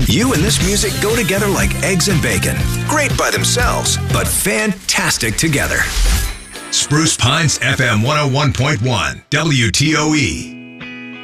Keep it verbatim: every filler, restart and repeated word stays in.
You and this music go together like eggs and bacon. Great by themselves, but fantastic together. Spruce Pines F M one oh one point one, W T O E.